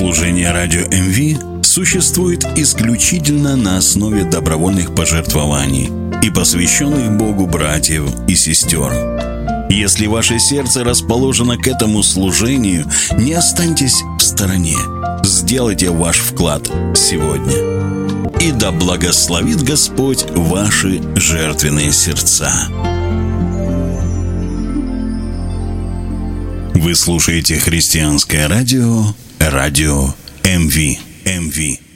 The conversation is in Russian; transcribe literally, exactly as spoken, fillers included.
Служение радио эм ви существует исключительно на основе добровольных пожертвований и посвященных Богу братьев и сестер. Если ваше сердце расположено к этому служению, не останьтесь в стороне. Сделайте ваш вклад сегодня. И да благословит Господь ваши жертвенные сердца. Вы слушаете христианское радио, радио эм ви. эм ви.